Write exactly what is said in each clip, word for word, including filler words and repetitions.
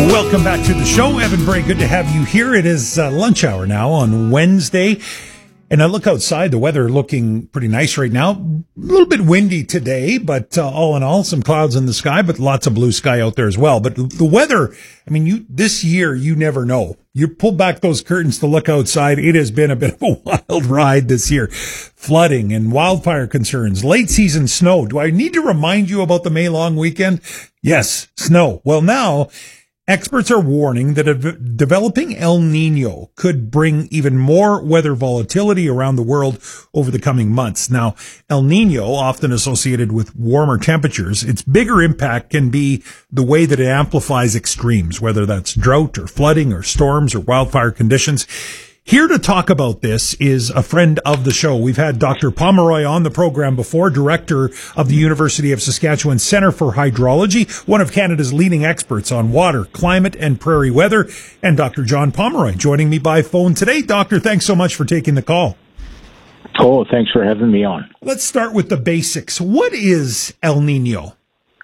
Welcome back to the show. Evan, very good to have you here. It is uh, lunch hour now on Wednesday. And I look outside, the weather looking pretty nice right now. A little bit windy today, but uh, all in all, some clouds in the sky, but lots of blue sky out there as well. But the weather, I mean, you this year, you never know. You pull back those curtains to look outside. It has been a bit of a wild ride this year. Flooding and wildfire concerns, late season snow. Do I need to remind you about the May long weekend? Yes, snow. Well, now experts are warning that a developing El Nino could bring even more weather volatility around the world over the coming months. Now, El Nino, often associated with warmer temperatures, its bigger impact can be the way that it amplifies extremes, whether that's drought or flooding or storms or wildfire conditions. Here to talk about this is a friend of the show. We've had Doctor Pomeroy on the program before, director of the University of Saskatchewan Centre for Hydrology, one of Canada's leading experts on water, climate, and prairie weather, and Doctor John Pomeroy joining me by phone today. Doctor, thanks so much for taking the call. Oh, thanks for having me on. Let's start with the basics. What is El Nino?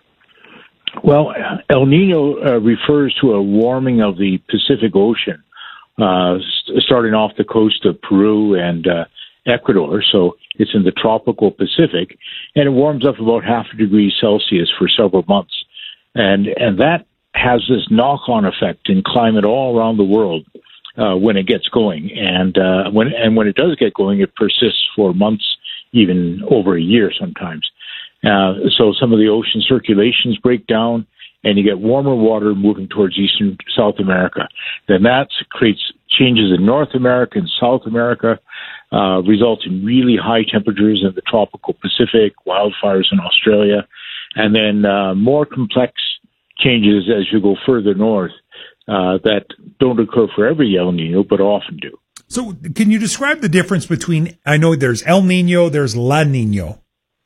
Well, El Nino uh, refers to a warming of the Pacific Ocean. Uh, st- starting off the coast of Peru and uh, Ecuador, so it's in the tropical Pacific, and it warms up about half a degree Celsius for several months, and and that has this knock-on effect in climate all around the world uh, when it gets going, and uh, when and when it does get going, it persists for months, even over a year sometimes. Uh, so some of the ocean circulations break down, and you get warmer water moving towards eastern South America. Then that creates changes in North America and South America, uh, results in really high temperatures in the tropical Pacific, wildfires in Australia, and then uh, more complex changes as you go further north uh, that don't occur for every El Nino, but often do. So can you describe the difference between, I know there's El Nino, there's La Nino.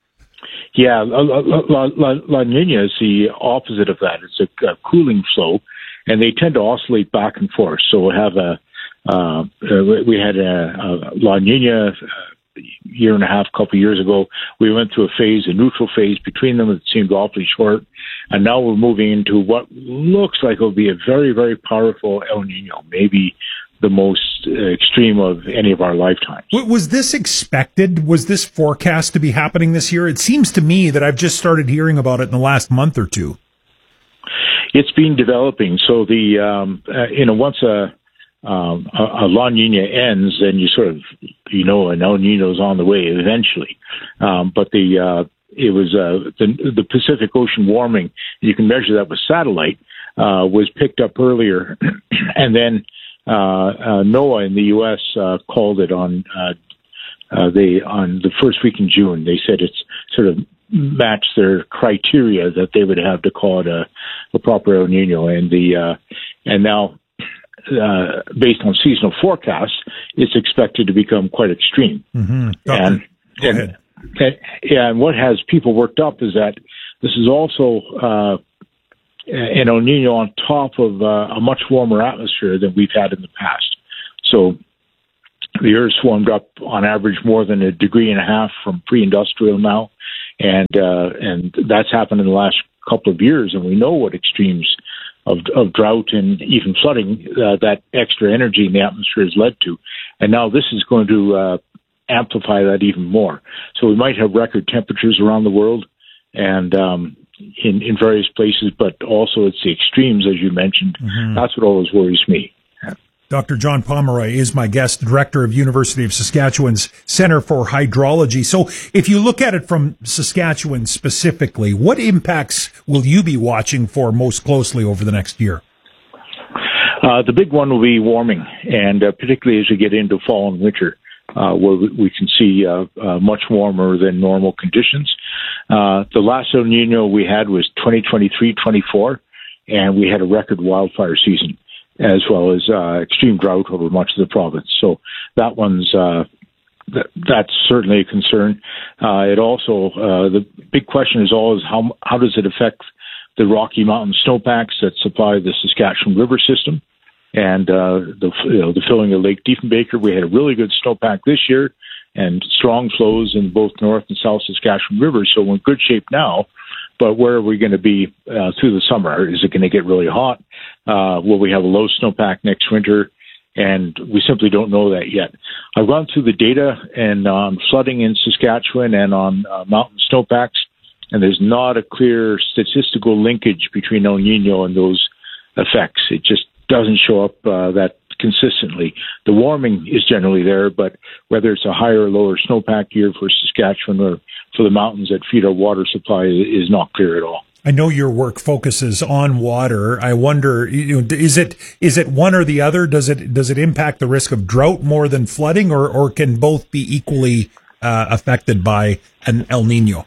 Yeah, La, La, La, La Nina is the opposite of that. It's a, a cooling flow, and they tend to oscillate back and forth. So we'll have a, uh, we had a, a La Nina a year and a half, couple of years ago. We went through a phase, a neutral phase between them. It seemed awfully short. And now we're moving into what looks like it will be a very, very powerful El Nino, maybe the most extreme of any of our lifetimes. Was this expected? Was this forecast to be happening this year? It seems to me that I've just started hearing about it in the last month or two. It's been developing. So the, um, uh, you know, once a, um, a, a La Nina ends, then you sort of, you know, an El Nino's on the way eventually. Um, but the, uh, it was, uh, the, the Pacific Ocean warming, you can measure that with satellite, uh, was picked up earlier. And then, Uh, uh, NOAA in the U S uh, called it on uh, uh, they on the first week in June. They said it's sort of matched their criteria that they would have to call it a, a proper El Nino, and the uh, and now uh, based on seasonal forecasts, it's expected to become quite extreme. Mm-hmm. And, and, and yeah, and what has people worked up is that this is also uh, an El Nino on top of uh, a much warmer atmosphere than we've had in the past. So the Earth's warmed up on average more than a degree and a half from pre-industrial now, and uh, and that's happened in the last couple of years. And we know what extremes of, of drought and even flooding uh, that extra energy in the atmosphere has led to. And now this is going to uh, amplify that even more. So we might have record temperatures around the world, and um, In, in various places, but also it's the extremes, as you mentioned. Mm-hmm. That's what always worries me. Doctor John Pomeroy is my guest, director of University of Saskatchewan's Centre for Hydrology. So if you look at it from Saskatchewan specifically, what impacts will you be watching for most closely over the next year? Uh, the big one will be warming, and uh, particularly as we get into fall and winter. Uh, where we can see uh, uh, much warmer than normal conditions. Uh, the last El Nino we had was twenty twenty-three twenty-four, and we had a record wildfire season, as well as uh, extreme drought over much of the province. So that one's uh, th- that's certainly a concern. Uh, it also uh, the big question is always how how does it affect the Rocky Mountain snowpacks that supply the Saskatchewan River system? And uh, the you know, the filling of Lake Diefenbaker. We had a really good snowpack this year, and strong flows in both North and South Saskatchewan rivers. So we're in good shape now. But where are we going to be uh, through the summer? Is it going to get really hot? Uh, will we have a low snowpack next winter? And we simply don't know that yet. I've gone through the data and on flooding in Saskatchewan and on uh, mountain snowpacks, and there's not a clear statistical linkage between El Nino and those effects. It just doesn't show up uh, that consistently. The warming is generally there, but whether it's a higher or lower snowpack year for Saskatchewan or for the mountains that feed our water supply is not clear at all. I know your work focuses on water. I wonder, you know, is it is it one or the other? Does it does it impact the risk of drought more than flooding, or or can both be equally uh, affected by an El Nino?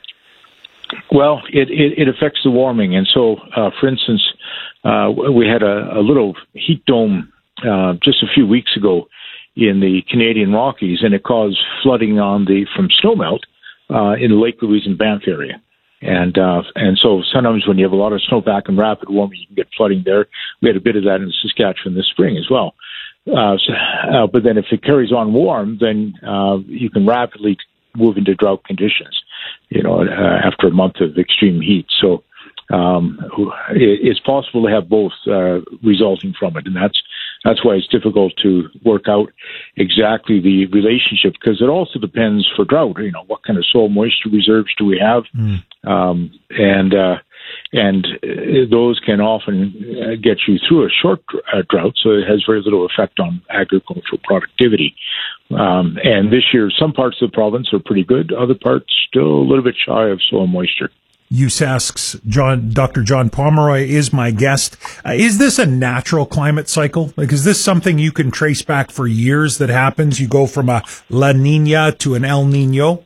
Well, it, it, it affects the warming, and so, uh, for instance, uh, we had a, a little heat dome uh, just a few weeks ago in the Canadian Rockies, and it caused flooding on the from snowmelt uh, in the Lake Louise and Banff area. And uh, and so sometimes when you have a lot of snowpack and rapid warming, you can get flooding there. We had a bit of that in Saskatchewan this spring as well. Uh, so, uh, but then if it carries on warm, then uh, you can rapidly move into drought conditions, you know, uh, after a month of extreme heat. So um, it, it's possible to have both uh, resulting from it. And that's that's why it's difficult to work out exactly the relationship, because it also depends for drought, you know, what kind of soil moisture reserves do we have? Mm. Um, and uh, and those can often get you through a short uh, drought, so it has very little effect on agricultural productivity. Um, and this year, some parts of the province are pretty good, other parts still a little bit shy of soil moisture. U S A S C's John, Doctor John Pomeroy is my guest. Uh, is this a natural climate cycle? Like, is this something you can trace back for years that happens? You go from a La Nina to an El Nino?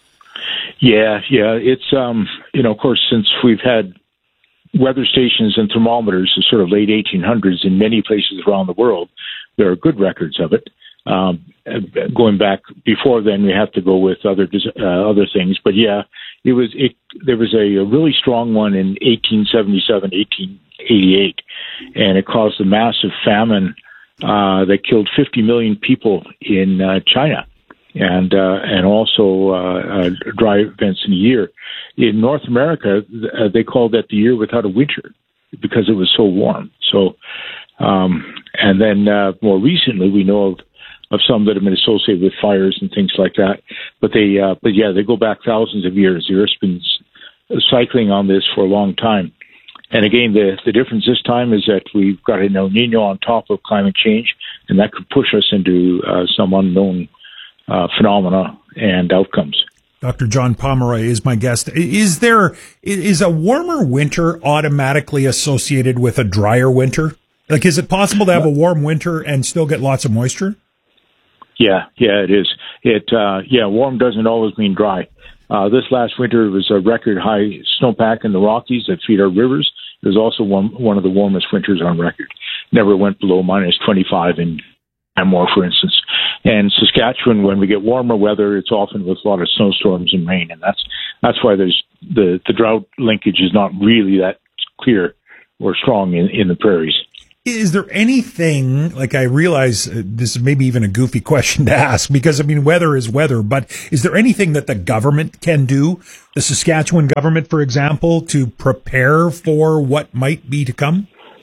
Yeah, yeah. It's, um, you know, of course, since we've had weather stations and thermometers in sort of late eighteen hundreds in many places around the world, there are good records of it. Um, going back before then, we have to go with other uh, other things. But yeah, it was it. There was a, a really strong one in eighteen seventy-seven, eighteen eighty-eight, and it caused a massive famine uh, that killed fifty million people in uh, China, and uh, and also uh, uh, dry events in a year. In North America, uh, they called that the year without a winter because it was so warm. So, um, and then uh, more recently, we know of. of some that have been associated with fires and things like that. But they, uh, but yeah, they go back thousands of years. The Earth's been cycling on this for a long time. And again, the, the difference this time is that we've got an El Nino on top of climate change, and that could push us into uh, some unknown uh, phenomena and outcomes. Doctor John Pomeroy is my guest. Is there, is a warmer winter automatically associated with a drier winter? Like, is it possible to have a warm winter and still get lots of moisture? Yeah, yeah, it is. It, uh, yeah, warm doesn't always mean dry. Uh, this last winter was a record high snowpack in the Rockies that feed our rivers. It was also one, one of the warmest winters on record. Never went below minus twenty-five in Canmore, for instance. And Saskatchewan, when we get warmer weather, it's often with a lot of snowstorms and rain. And that's, that's why there's the, the drought linkage is not really that clear or strong in, in the prairies. Is there anything, like I realize uh, this is maybe even a goofy question to ask because, I mean, weather is weather, but is there anything that the government can do, the Saskatchewan government, for example, to prepare for what might be to come?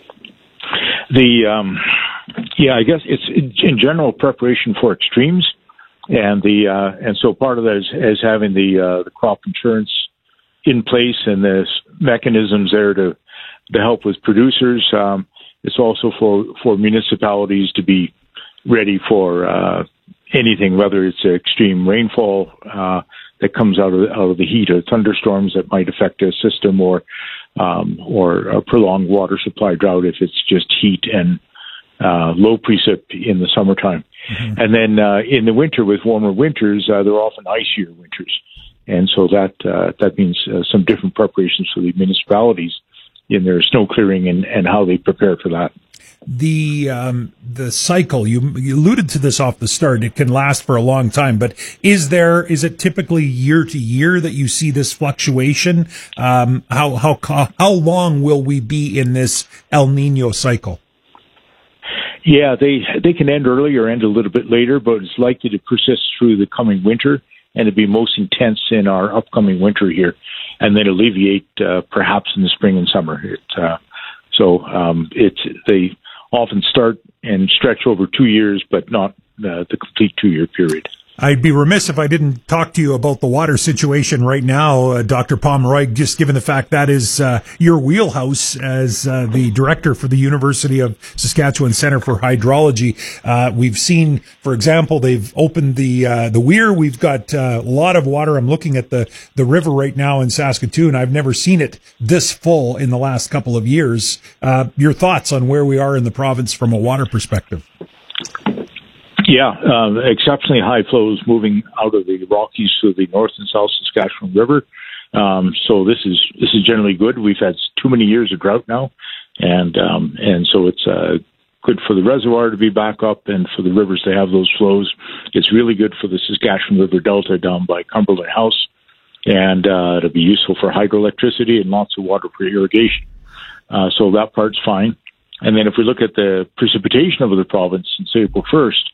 The, um, yeah, I guess it's in general preparation for extremes. And the, uh, and so part of that is, is having the, uh, the crop insurance in place and the mechanisms there to, to help with producers. Um, It's also for, for municipalities to be ready for uh, anything, whether it's extreme rainfall uh, that comes out of, out of the heat or thunderstorms that might affect a system, or um, or a prolonged water supply drought if it's just heat and uh, low precip in the summertime. Mm-hmm. And then uh, in the winter, with warmer winters, uh, they're often icier winters. And so that uh, that means uh, some different preparations for the municipalities in their snow clearing and, and how they prepare for that. The um, the cycle, you, you alluded to this off the start, it can last for a long time, but is there, is it typically year to year that you see this fluctuation? Um, how, how, how long will we be in this El Nino cycle? Yeah, they, they can end early or end a little bit later, but it's likely to persist through the coming winter and to be most intense in our upcoming winter here, and then alleviate uh, perhaps in the spring and summer. It, uh, So um, it's they often start and stretch over two years, but not uh, the complete two-year period. I'd be remiss if I didn't talk to you about the water situation right now, uh, Doctor Pomeroy, just given the fact that is uh, your wheelhouse as uh, the director for the University of Saskatchewan Centre for Hydrology. Uh, we've seen, for example, they've opened the uh, the weir. We've got uh, a lot of water. I'm looking at the, the river right now in Saskatoon. I've never seen it this full in the last couple of years. Uh, your thoughts on where we are in the province from a water perspective? Yeah, uh, exceptionally high flows moving out of the Rockies to the North and South Saskatchewan River. Um, so this is this is generally good. We've had too many years of drought now, and um, and so it's uh, good for the reservoir to be back up and for the rivers to have those flows. It's really good for the Saskatchewan River Delta down by Cumberland House, and uh, it'll be useful for hydroelectricity and lots of water for irrigation. Uh, so that part's fine. And then if we look at the precipitation over the province since April first,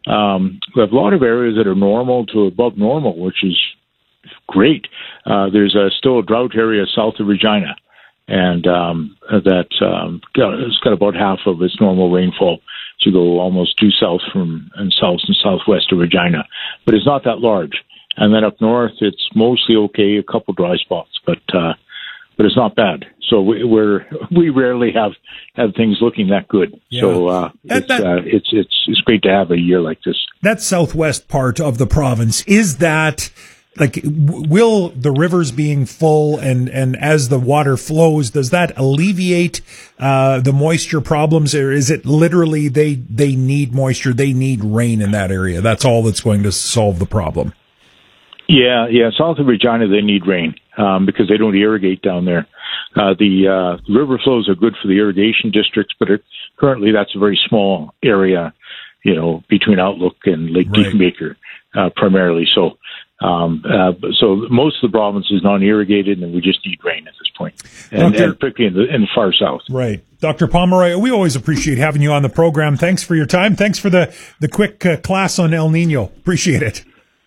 Um, we have a lot of areas that are normal to above normal, which is great. Uh, there's a, still a drought area south of Regina, and um, that um, it's got about half of its normal rainfall. So you go almost due south from and south and southwest of Regina, but it's not that large. And then up north, it's mostly okay, a couple dry spots, but uh, but it's not bad. So we, we're we rarely have, have things looking that good. Yeah. So uh, that, it's, that, uh, it's it's it's great to have a year like this. That southwest part of the province, is that like will the rivers being full and, and as the water flows, does that alleviate uh, the moisture problems, or is it literally they they need moisture, they need rain in that area? That's all that's going to solve the problem. Yeah, yeah. South of Regina, they need rain um, because they don't irrigate down there. Uh, the, uh, the river flows are good for the irrigation districts, but it, currently that's a very small area, you know, between Outlook and Lake right. Diefenbaker, uh, primarily. So, um, uh, so most of the province is non-irrigated, and we just need rain at this point, and, Doctor, and particularly in the, in the far south. Right. Doctor Pomeroy, we always appreciate having you on the program. Thanks for your time. Thanks for the, the quick uh, class on El Nino. Appreciate it.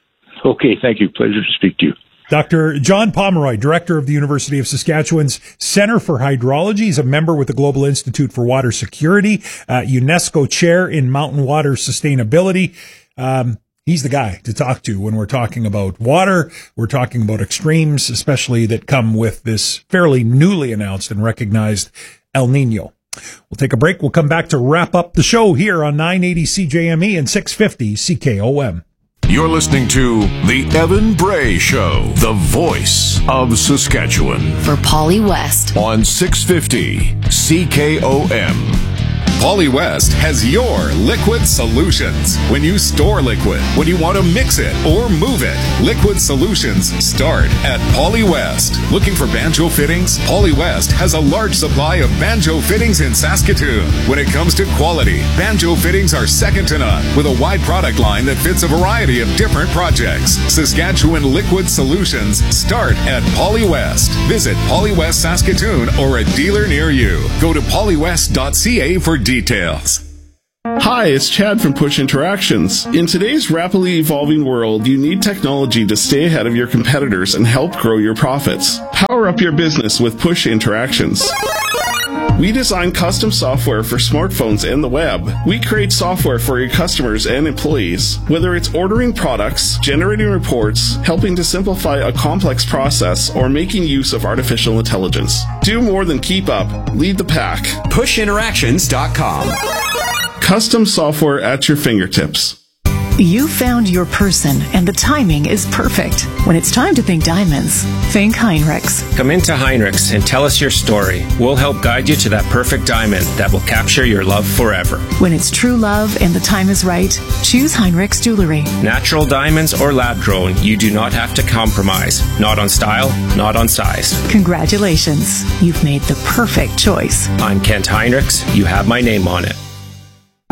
Okay, thank you. Pleasure to speak to you. Doctor John Pomeroy, director of the University of Saskatchewan's Centre for Hydrology. He's a member with the Global Institute for Water Security, uh, UNESCO chair in mountain water sustainability. Um, he's the guy to talk to when we're talking about water. We're talking about extremes, especially that come with this fairly newly announced and recognized El Nino. We'll take a break. We'll come back to wrap up the show here on nine eighty C J M E and six fifty C K O M. You're listening to The Evan Bray Show, the voice of Saskatchewan. For Polly West. On six fifty C K O M. Polly West has your liquid solutions. When you store liquid, when you want to mix it or move it, liquid solutions start at Polly West. Looking for banjo fittings? Polly West has a large supply of banjo fittings in Saskatoon. When it comes to quality, banjo fittings are second to none, with a wide product line that fits a variety of different projects. Saskatchewan liquid solutions start at Polly West. Visit Polly West Saskatoon or a dealer near you. Go to polywest dot c a for details. Hi, it's Chad from Push Interactions. In today's rapidly evolving world, you need technology to stay ahead of your competitors and help grow your profits. Power up your business with Push Interactions. We design custom software for smartphones and the web. We create software for your customers and employees. Whether it's ordering products, generating reports, helping to simplify a complex process, or making use of artificial intelligence. Do more than keep up. Lead the pack. push interactions dot com. Custom software at your fingertips. You found your person, and the timing is perfect. When it's time to think diamonds, think Heinrichs. Come into Heinrichs and tell us your story. We'll help guide you to that perfect diamond that will capture your love forever. When it's true love and the time is right, choose Heinrichs Jewelry. Natural diamonds or lab-grown, you do not have to compromise. Not on style, not on size. Congratulations. You've made the perfect choice. I'm Kent Heinrichs. You have my name on it.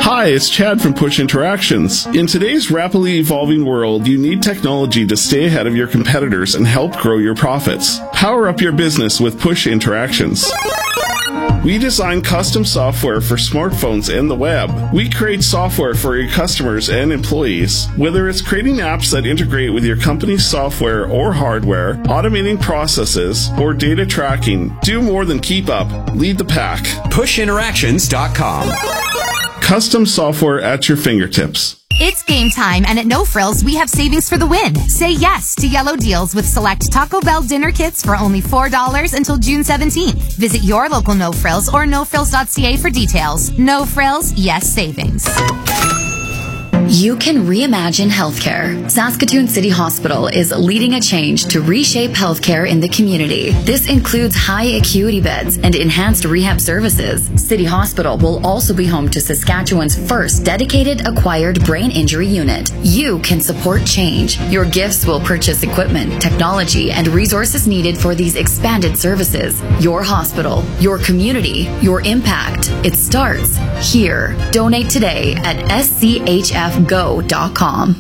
Hi, it's Chad from Push Interactions. In today's rapidly evolving world, you need technology to stay ahead of your competitors and help grow your profits. Power up your business with Push Interactions. We design custom software for smartphones and the web. We create software for your customers and employees. Whether it's creating apps that integrate with your company's software or hardware, automating processes, or data tracking, do more than keep up. Lead the pack. push interactions dot com. Custom software at your fingertips. It's game time, and at No Frills, we have savings for the win. Say yes to yellow deals with select Taco Bell dinner kits for only four dollars until June seventeenth. Visit your local No Frills or no frills dot c a for details. No Frills, yes savings. You can reimagine healthcare. Saskatoon City Hospital is leading a change to reshape healthcare in the community. This includes high acuity beds and enhanced rehab services. City Hospital will also be home to Saskatchewan's first dedicated acquired brain injury unit. You can support change. Your gifts will purchase equipment, technology, and resources needed for these expanded services. Your hospital, your community, your impact. It starts here. Donate today at s c h f go dot com.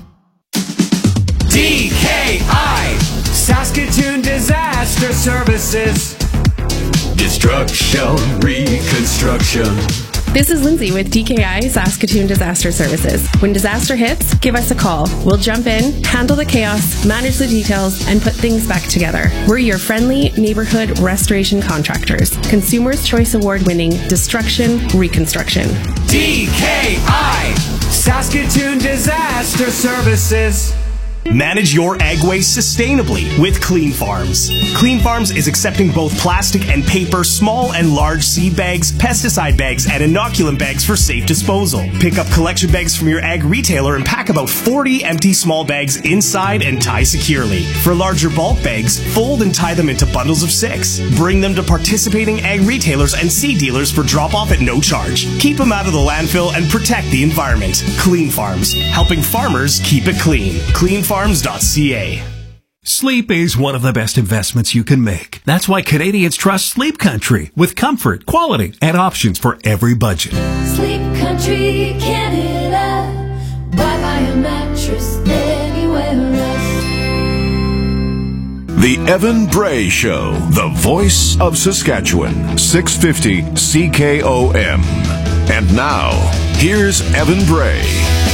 D K I, Saskatoon Disaster Services. Destruction, reconstruction. This is Lindsay with D K I Saskatoon Disaster Services. When disaster hits, give us a call. We'll jump in, handle the chaos, manage the details, and put things back together. We're your friendly neighborhood restoration contractors. Consumers' Choice Award-winning Destruction Reconstruction. D K I, Saskatoon Disaster Services. Manage your ag waste sustainably with Clean Farms. Clean Farms is accepting both plastic and paper, small and large seed bags, pesticide bags, and inoculant bags for safe disposal. Pick up collection bags from your ag retailer and pack about forty empty small bags inside and tie securely. For larger bulk bags, fold and tie them into bundles of six. Bring them to participating ag retailers and seed dealers for drop-off at no charge. Keep them out of the landfill and protect the environment. Clean Farms, helping farmers keep it clean. clean farms dot c a. Sleep is one of the best investments you can make. That's why Canadians trust Sleep Country with comfort, quality, and options for every budget. Sleep Country, Canada. Buy, buy a mattress anywhere else. The Evan Bray Show, the voice of Saskatchewan, six fifty C K O M. And now, here's Evan Bray.